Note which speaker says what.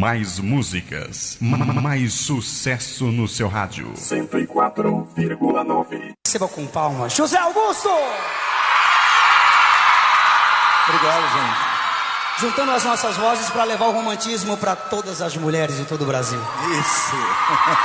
Speaker 1: Mais músicas, mais sucesso no seu rádio.
Speaker 2: 104,9.
Speaker 3: Receba com palmas, José Augusto!
Speaker 4: Obrigado, gente.
Speaker 3: Juntando as nossas vozes para levar o romantismo para todas as mulheres em todo o Brasil.
Speaker 4: Isso.